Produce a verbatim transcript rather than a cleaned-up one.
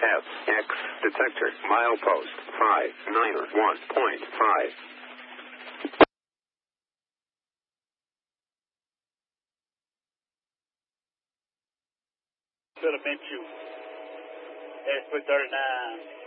F X detector milepost five nine one point five. Should have been you. Expo thirty-nine.